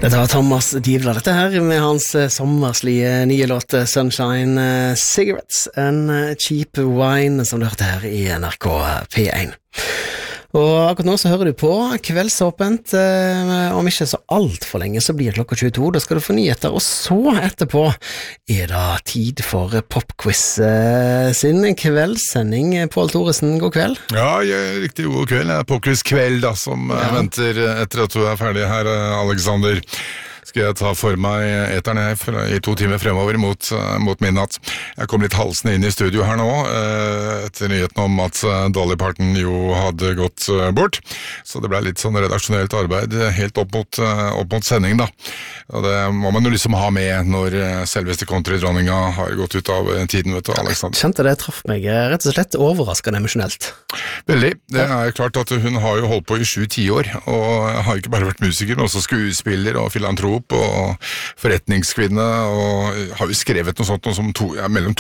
Dette var Thomas Divla, dette her med hans sommerslige nye låt Sunshine Cigarettes and Cheap Wine, som du hørte her i NRK P1. Og akkurat nå så hører du på Kveldsåpent, om ikke så alt for lenge så blir klokka 22, da skal du få nyheter, og så etterpå er det tid for Popquiz sin kveldssending. Pål Thoresen, god kveld. Ja, riktig god kveld. Det er Popquiz kveld da, som venter etter at du er ferdig her, Alexander. Skal jeg ta for meg eterne i 2 timer fremover mot midnatt. Jeg kom litt halsende inn i studio her nå, etter nyheten om at Dolly Parton jo hadde gått bort. Så det ble litt sånn redaksjonelt arbeid helt opp mot sending da. Og det må man jo liksom ha med når selveste country-dronninga har gått ut av tiden, vet du, Alexander. Kjente det traff meg rett og slett overraskende emosjonelt. Veldig. Det er klart at hun har jo holdt på i 7-10 år, og har ikke bare vært musiker, men også skuespiller og filantrop og forretningskvinne, og har jo skrevet noe sånt, noe som mellom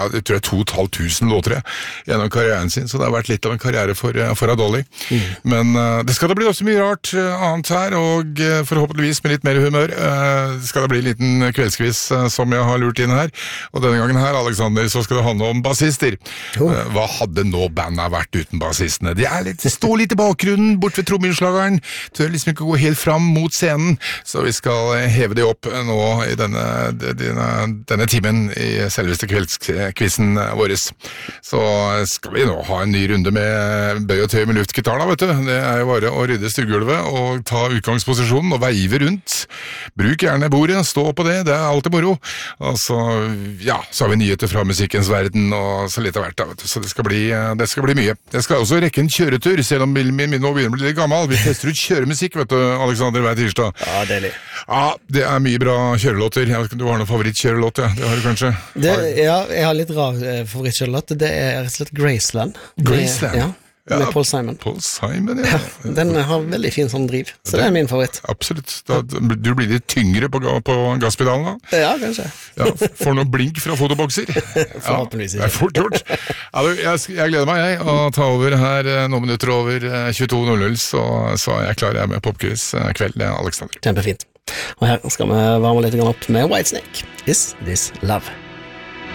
2,500 låter gjennom karrieren sin, så det har vært litt av en karriere for Dolly. Men det skal da bli også mye rart annet her, og forhåpentligvis med litt mer humør skal det bli en liten kveldskviss som jeg har lurt inn her, og denne gangen her, Alexander, så skal det handle om bassister. Hva hadde nå bandet vært uten bassistene? De står litt i bakgrunnen, bort ved trommeslageren, tør liksom ikke gå helt fram mot scenen, så vi skal heve det opp nå i denne timen i selveste kveldskvissen vår. Så skal vi nå ha en ny runde med bøy og tøy med luftgitar da, vet du. Det er jo bare å rydde stuegulvet og ta utgangsposisjonen og veive rundt. Bruk gjerne bordet, stå på det er alltid moro. Og så, så har vi nyheter fra musikkens verden og så litt av hvert da, vet du. Så det skal bli mye. Jeg skal også rekke en kjøretur, selv om bilen min nå begynner å bli litt gammel. Vi tester ut kjøremusikk, vet du, Alexander, hver tirsdag. Ja, deilig. Ja, det er mye bra kjørelåter. Jeg vet ikke om du har noen favorittkjørelåt, ja. Det har du kanskje? Ja, jeg har litt rar favorittkjørelåt. Det er rett og slett Graceland. Graceland? Med Paul Simon. Paul Simon, ja. Den har veldig fin sånn driv, så det er min favoritt. Absolutt. Du blir litt tyngre på gasspedalen da? Ja, kanskje. Ja, får noen blink fra fotobokser. Forhåpentligvis ikke. Det er fort gjort. Jeg gleder meg, å ta over her noen minutter over 22.00, så er jeg klar med Popquiz kveld, Alexander. Kjempefint. Og her skal vi varme litt opp med Whitesnake. Is This Love?